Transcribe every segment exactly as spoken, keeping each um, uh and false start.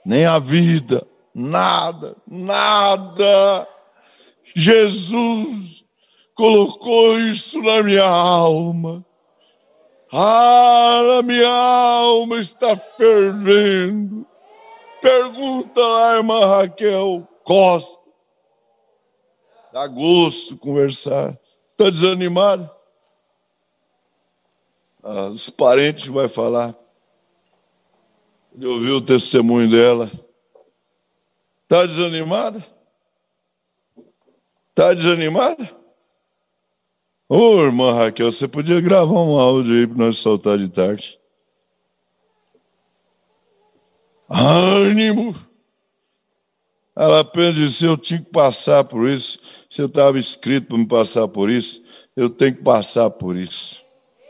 nem a vida, nada, nada. Jesus colocou isso na minha alma. Ah, a minha alma está fervendo. Pergunta lá, irmã Raquel Costa. Dá gosto conversar. Está desanimado? Ah, os parentes vão falar. Eu ouvi o testemunho dela. Está desanimada? Está desanimada? Ô, oh, irmã Raquel, você podia gravar um áudio aí para nós soltar de tarde. Ânimo. Ela apenas disse, eu tinha que passar por isso. Se eu estava escrito para me passar por isso, eu tenho que passar por isso.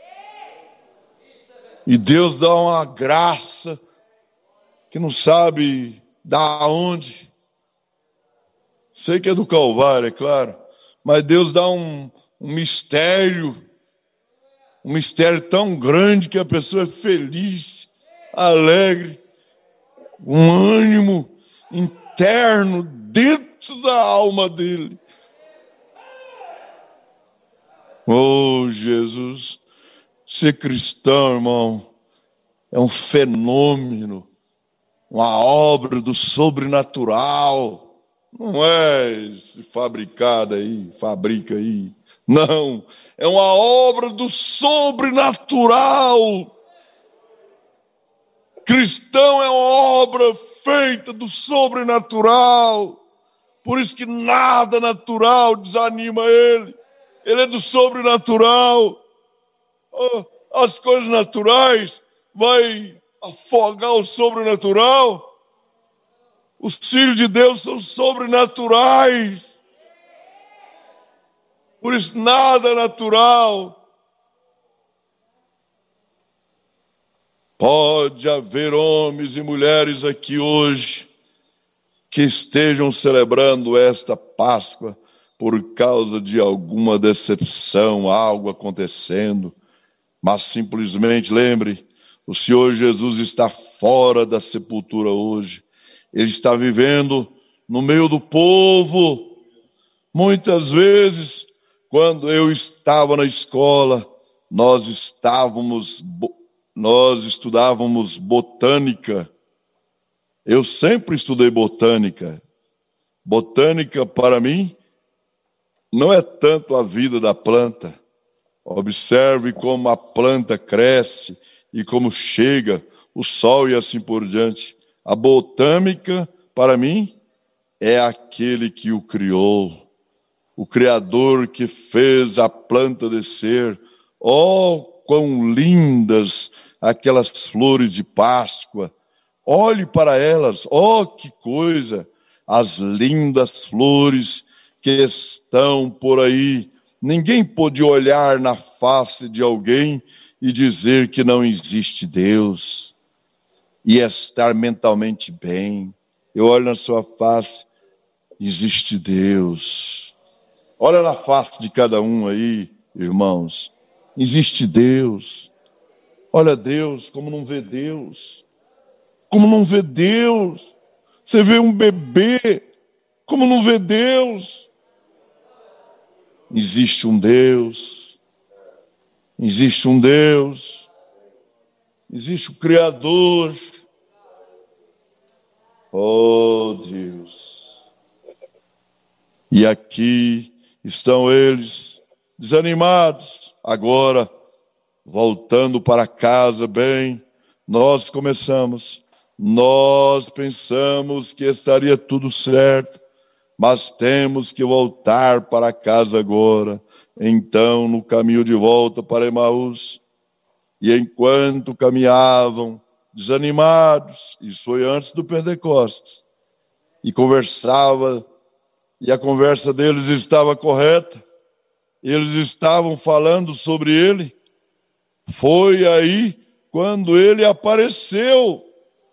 E Deus dá uma graça que não sabe da onde. Sei que é do Calvário, é claro. Mas Deus dá um, um mistério. Um mistério tão grande que a pessoa é feliz, alegre. Um ânimo interno dentro da alma dele. Oh, Jesus, ser cristão, irmão, é um fenômeno, uma obra do sobrenatural. Não é fabricada aí, fabrica aí. Não, é uma obra do sobrenatural. Cristão é uma obra feita do sobrenatural. Por isso que nada natural desanima ele. Ele é do sobrenatural. As coisas naturais vai afogar o sobrenatural. Os filhos de Deus são sobrenaturais. Por isso nada natural. Pode haver homens e mulheres aqui hoje que estejam celebrando esta Páscoa por causa de alguma decepção, algo acontecendo, mas simplesmente lembre, o Senhor Jesus está fora da sepultura hoje. Ele está vivendo no meio do povo. Muitas vezes, quando eu estava na escola, nós estávamos... Nós estudávamos botânica. Eu sempre estudei botânica. Botânica, para mim, não é tanto a vida da planta. Observe como a planta cresce e como chega o sol e assim por diante. A botânica, para mim, é aquele que o criou. O Criador que fez a planta descer. Oh, quão lindas aquelas flores de Páscoa. Olhe para elas, oh que coisa, as lindas flores que estão por aí. Ninguém pode olhar na face de alguém e dizer que não existe Deus e estar mentalmente bem. Eu olho na sua face, existe Deus. Olha na face de cada um aí, irmãos. Existe Deus. Olha Deus, como não vê Deus? Como não vê Deus? Você vê um bebê, como não vê Deus? Existe um Deus. Existe um Deus. Existe o Criador. Oh Deus. E aqui estão eles, desanimados. Agora, voltando para casa bem, nós começamos, nós pensamos que estaria tudo certo, mas temos que voltar para casa agora. Então, no caminho de volta para Emaús, e enquanto caminhavam, desanimados, isso foi antes do Pentecostes, e conversava, e a conversa deles estava correta, eles estavam falando sobre ele. Foi aí quando ele apareceu.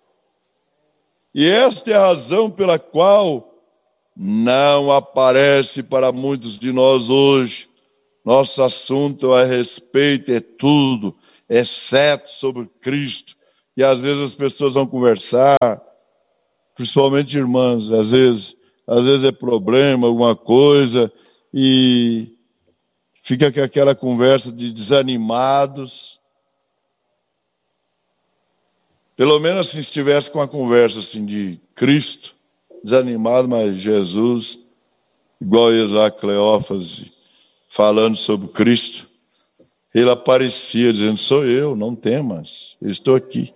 E esta é a razão pela qual não aparece para muitos de nós hoje. Nosso assunto é respeito, é tudo, exceto sobre Cristo. E às vezes as pessoas vão conversar principalmente irmãs, às vezes, às vezes é problema, alguma coisa, e fica com aquela conversa de desanimados. Pelo menos assim, se estivesse com uma conversa assim de Cristo, desanimado, mas Jesus, igual eles lá, Cleófas, falando sobre Cristo, ele aparecia dizendo, sou eu, não temas, eu estou aqui.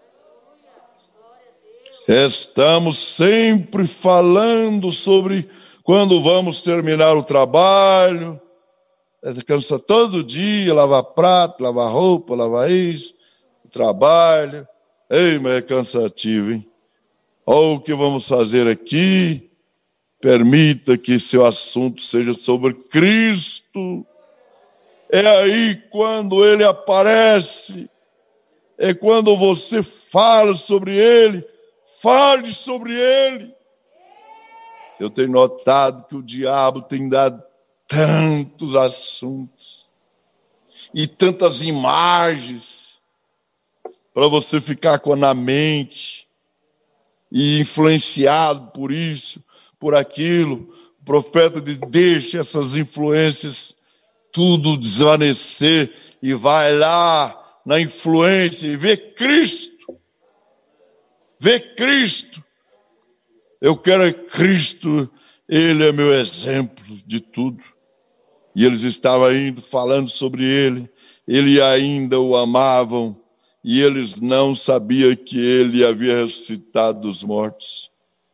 Estamos sempre falando sobre quando vamos terminar o trabalho, cansa todo dia, lavar prato, lavar roupa, lavar isso, o trabalho. Ei, mas é cansativo, hein? Olha o que vamos fazer aqui. Permita que seu assunto seja sobre Cristo. É aí quando Ele aparece. É quando você fala sobre Ele. Fale sobre Ele. Eu tenho notado que o diabo tem dado tantos assuntos e tantas imagens para você ficar com na mente e influenciado por isso, por aquilo. O profeta diz, deixa essas influências tudo desvanecer e vai lá na influência e vê Cristo. Vê Cristo. Eu quero é Cristo, Ele é meu exemplo de tudo. E eles estavam indo falando sobre Ele, Ele ainda o amavam, e eles não sabiam que Ele havia ressuscitado dos mortos.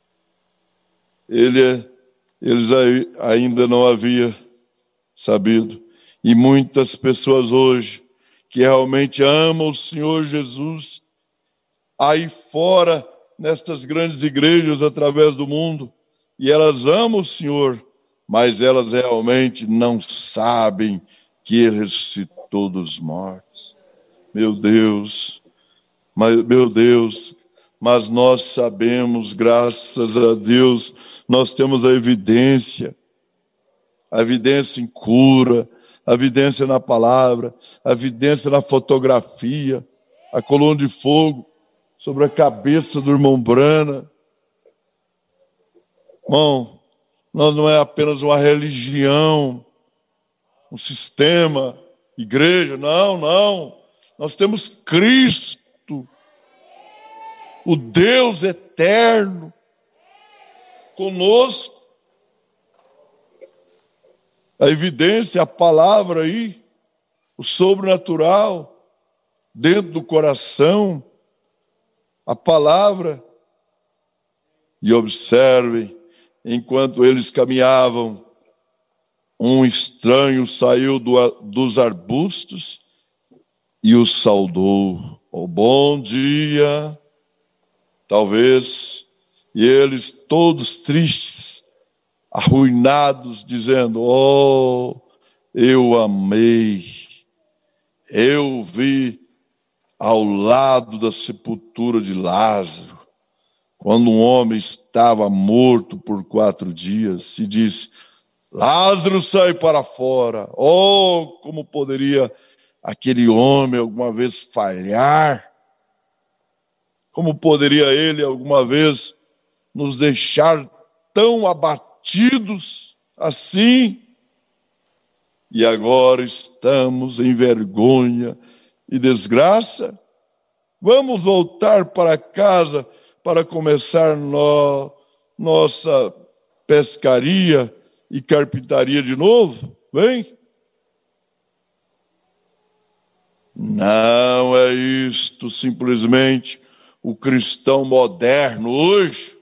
Ele, eles ainda não haviam sabido. E muitas pessoas hoje, que realmente amam o Senhor Jesus, aí fora, nestas grandes igrejas através do mundo, e elas amam o Senhor, mas elas realmente não sabem que Ele ressuscitou dos mortos. Meu Deus, mas, meu Deus, mas nós sabemos, graças a Deus, nós temos a evidência, a evidência em cura, a evidência na palavra, a evidência na fotografia, a coluna de fogo sobre a cabeça do irmão Brana. Irmão, nós não é apenas uma religião, um sistema, igreja, não, não. Nós temos Cristo, o Deus eterno, conosco. A evidência, a palavra aí, o sobrenatural, dentro do coração, a palavra. E observem, enquanto eles caminhavam, um estranho saiu do, dos arbustos e o saudou. Oh, bom dia. Talvez, e eles todos tristes, arruinados, dizendo, oh, eu amei, eu vi ao lado da sepultura de Lázaro, quando um homem estava morto por quatro dias, e disse, Lázaro, sai para fora. Oh, como poderia aquele homem alguma vez falhar? Como poderia ele alguma vez nos deixar tão abatidos assim? E agora estamos em vergonha e desgraça? Vamos voltar para casa para começar no, nossa pescaria e carpintaria de novo? Vem? Não é isto simplesmente o cristão moderno hoje.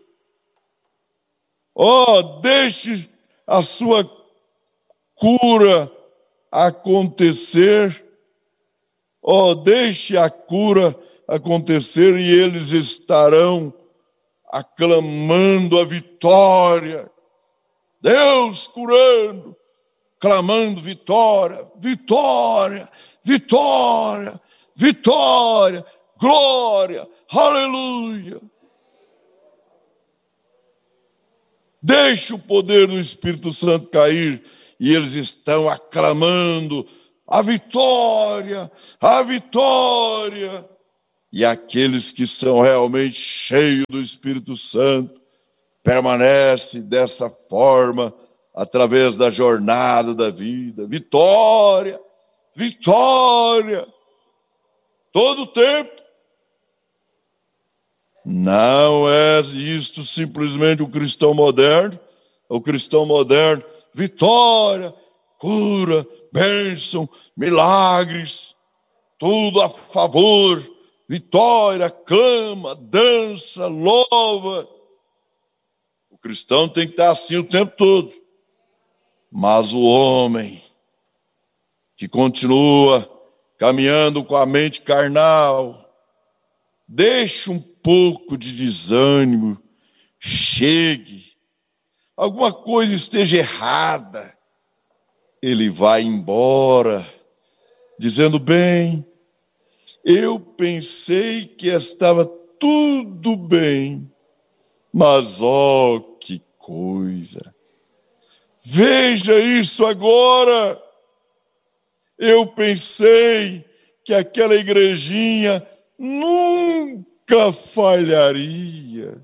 Oh, deixe a sua cura acontecer. Oh, deixe a cura acontecer e eles estarão aclamando a vitória. Deus curando, clamando vitória, vitória, vitória, vitória, glória, aleluia. Deixe o poder do Espírito Santo cair e eles estão aclamando a vitória, a vitória. E aqueles que são realmente cheios do Espírito Santo permanecem dessa forma através da jornada da vida. Vitória, vitória, todo o tempo. Não é isto simplesmente o cristão moderno. O cristão moderno, vitória, cura, bênção, milagres, tudo a favor, vitória, clama, dança, louva. O cristão tem que estar assim o tempo todo. Mas o homem que continua caminhando com a mente carnal, deixa um pouco de desânimo, chegue, alguma coisa esteja errada, ele vai embora, dizendo: bem, eu pensei que estava tudo bem, mas ó, que coisa, veja isso agora, eu pensei que aquela igrejinha nunca falharia.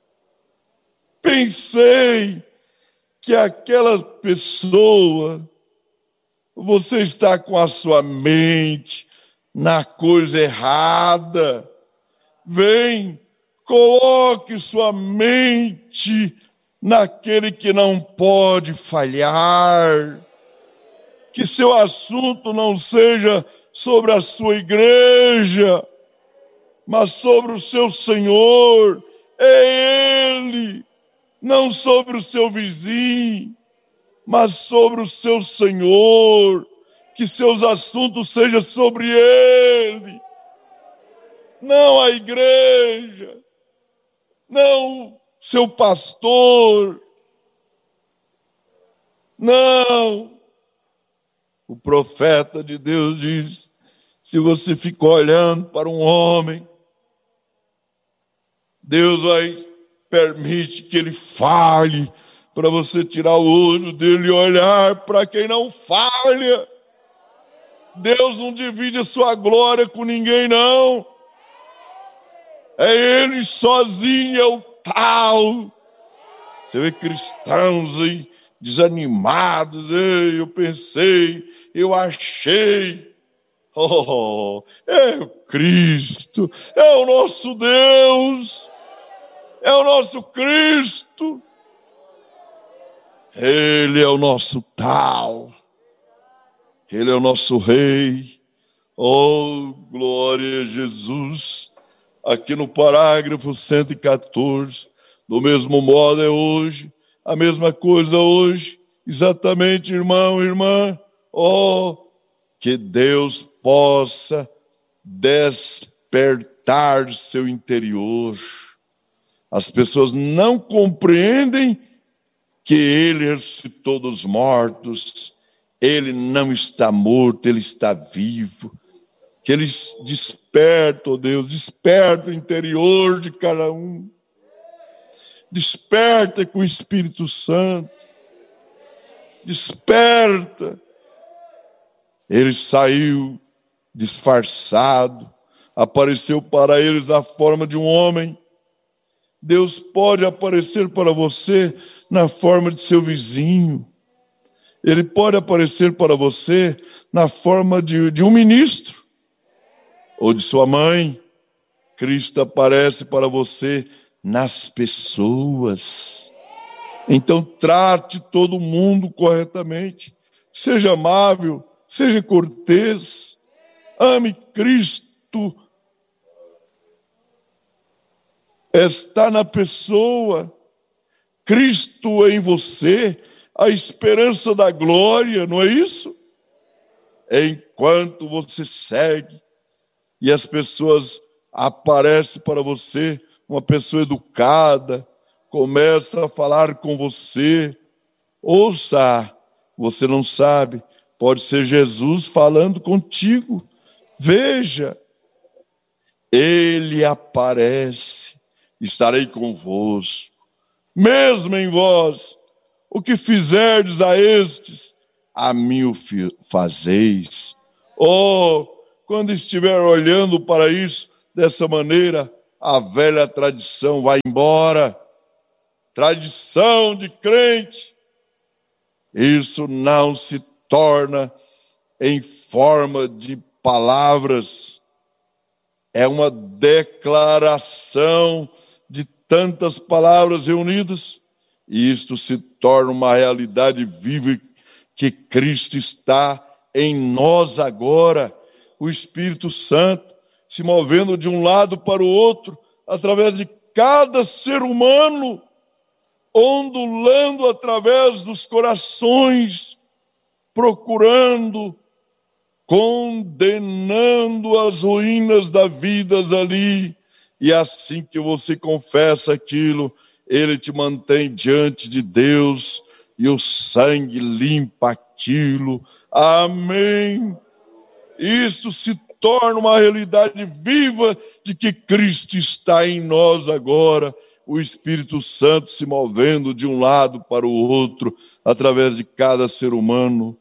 Pensei que aquela pessoa, você está com a sua mente na coisa errada. Vem, coloque sua mente naquele que não pode falhar. Que seu assunto não seja sobre a sua igreja, mas sobre o seu Senhor. É Ele. Não sobre o seu vizinho, mas sobre o seu Senhor, que seus assuntos sejam sobre Ele, não a igreja, não seu pastor, não. O profeta de Deus diz: se você ficar olhando para um homem, Deus vai permite que ele fale, para você tirar o olho dele e olhar para quem não falha. Deus não divide a sua glória com ninguém, não. É Ele sozinho, é o tal. Você vê cristãos aí desanimados. Ei, eu pensei, eu achei. Oh, é o Cristo, é o nosso Deus. É o nosso Cristo. Ele é o nosso tal. Ele é o nosso Rei. Oh, glória a Jesus. Aqui no parágrafo cento e quatorze, do mesmo modo é hoje, a mesma coisa hoje, exatamente, irmão, irmã. Oh, que Deus possa despertar seu interior. As pessoas não compreendem que Ele ressuscitou dos mortos. Ele não está morto, Ele está vivo. Que Ele desperta, ó Deus, desperta o interior de cada um. Desperta com o Espírito Santo. Desperta. Ele saiu disfarçado, apareceu para eles na forma de um homem. Deus pode aparecer para você na forma de seu vizinho. Ele pode aparecer para você na forma de, de um ministro ou de sua mãe. Cristo aparece para você nas pessoas. Então trate todo mundo corretamente. Seja amável, seja cortês. Ame Cristo. Está na pessoa, Cristo em você, a esperança da glória, não é isso? Enquanto você segue e as pessoas aparecem para você, uma pessoa educada, começa a falar com você, ouça, você não sabe, pode ser Jesus falando contigo, veja, Ele aparece. Estarei convosco, mesmo em vós, o que fizerdes a estes, a mim o fazeis. Oh, quando estiver olhando para isso, dessa maneira, a velha tradição vai embora. Tradição de crente. Isso não se torna em forma de palavras. É uma declaração de tantas palavras reunidas. E isto se torna uma realidade viva que Cristo está em nós agora. O Espírito Santo se movendo de um lado para o outro, através de cada ser humano, ondulando através dos corações, procurando, condenando as ruínas da vida ali. E assim que você confessa aquilo, ele te mantém diante de Deus e o sangue limpa aquilo. Amém. Isto se torna uma realidade viva de que Cristo está em nós agora. O Espírito Santo se movendo de um lado para o outro, através de cada ser humano,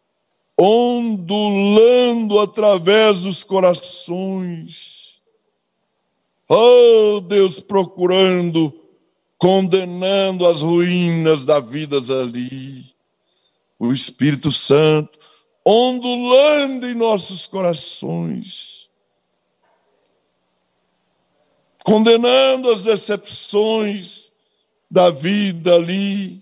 ondulando através dos corações. Oh, Deus, procurando, condenando as ruínas da vida ali. O Espírito Santo ondulando em nossos corações, condenando as decepções da vida ali.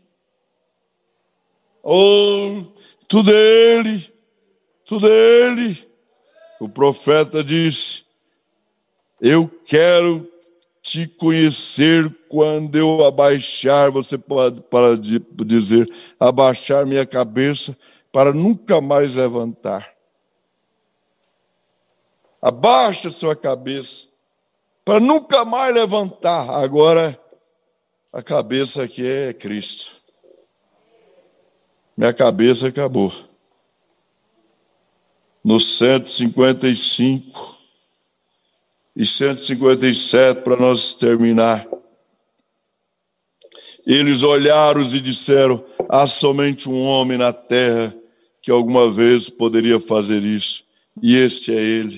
Oh, tudo é Ele, tudo é Ele. O profeta disse: eu quero te conhecer quando eu abaixar, você pode para dizer, abaixar minha cabeça, para nunca mais levantar. Abaixa sua cabeça, para nunca mais levantar. Agora, a cabeça aqui é Cristo. Minha cabeça acabou. No cento e cinquenta e cinco e cento e cinquenta e sete, para nós terminar, eles olharam e disseram: há somente um homem na terra que alguma vez poderia fazer isso, e este é ele.